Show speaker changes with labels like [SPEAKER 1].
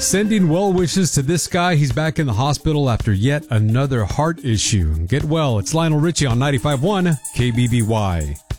[SPEAKER 1] Sending well wishes to this guy. He's back in the hospital after yet another heart issue. Get well. It's Lionel Richie on 95.1 KBBY.